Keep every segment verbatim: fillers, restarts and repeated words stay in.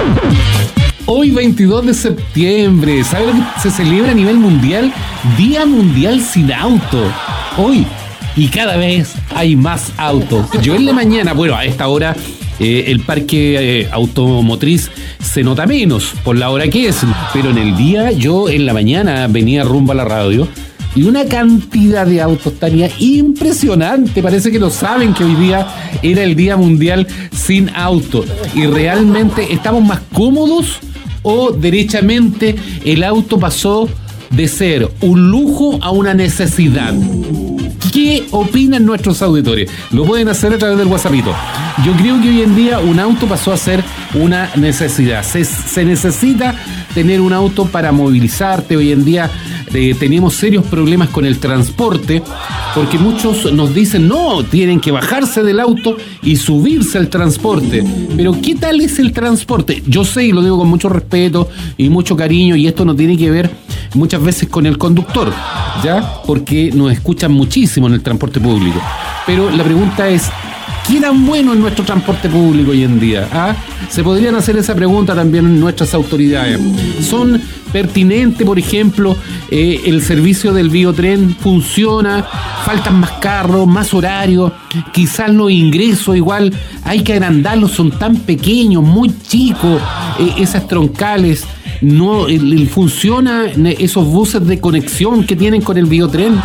Hoy veintidós de septiembre, ¿sabe lo que se celebra a nivel mundial? Día Mundial Sin Auto. Hoy, y cada vez hay más autos. Yo en la mañana, bueno, a esta hora eh, el parque eh, automotriz se nota menos por la hora que es, pero en el día, yo en la mañana venía rumbo a la radio y una cantidad de autos, Tania, impresionante. Parece que no saben que hoy día era el Día Mundial Sin Auto. Y realmente estamos más cómodos o derechamente el auto pasó de ser un lujo a una necesidad. ¿Qué opinan nuestros auditores? Lo pueden hacer a través del WhatsAppito. Yo creo que hoy en día un auto pasó a ser una necesidad. Se, se necesita tener un auto para movilizarte. Hoy en día eh, tenemos serios problemas con el transporte, porque muchos nos dicen, no, tienen que bajarse del auto y subirse al transporte. Pero ¿qué tal es el transporte? Yo sé, y lo digo con mucho respeto y mucho cariño, y esto no tiene que ver muchas veces con el conductor, ¿ya? Porque nos escuchan muchísimo en el transporte público. Pero la pregunta es, ¿qué tan bueno es nuestro transporte público hoy en día? ¿Ah? Se podrían hacer esa pregunta también nuestras autoridades. ¿Son pertinentes, por ejemplo, eh, el servicio del biotren funciona? ¿Faltan más carros, más horarios? Quizás los ingresos igual hay que agrandarlos, son tan pequeños, muy chicos, eh, esas troncales. No el, el, funciona esos buses de conexión que tienen con el biotren.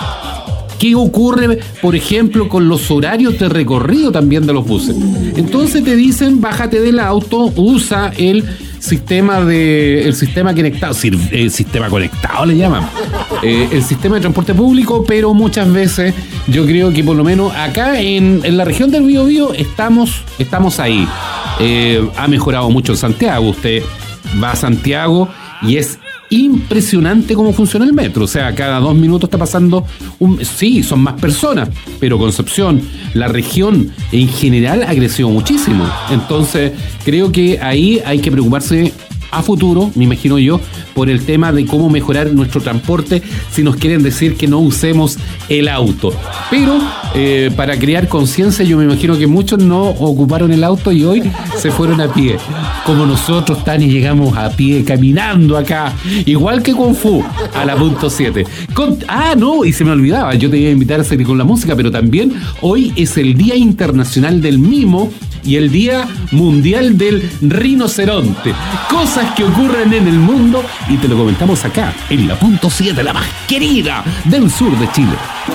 ¿Qué ocurre, por ejemplo, con los horarios de recorrido también de los buses? Entonces te dicen, bájate del auto, usa el sistema de el sistema conectado, el sistema conectado le llaman, eh, el sistema de transporte público, pero muchas veces yo creo que por lo menos acá en, en la región del Biobío estamos, estamos ahí. Eh, ha mejorado mucho en Santiago. Usted va a Santiago y es impresionante cómo funciona el metro. O sea, cada dos minutos está pasando un... Sí, son más personas, pero Concepción, la región en general ha crecido muchísimo. Entonces, creo que ahí hay que preocuparse a futuro, me imagino yo, por el tema de cómo mejorar nuestro transporte si nos quieren decir que no usemos el auto. Pero eh, para crear conciencia, yo me imagino que muchos no ocuparon el auto y hoy se fueron a pie. Como nosotros, Tani, llegamos a pie, caminando acá, igual que Kung Fu, a la punto siete. Con... Ah, no, y se me olvidaba, yo te iba a invitar a seguir con la música, pero también hoy es el Día Internacional del Mimo y el Día Mundial del Rinoceronte. Cosas que ocurren en el mundo y te lo comentamos acá, en la punto siete, la más querida del sur de Chile.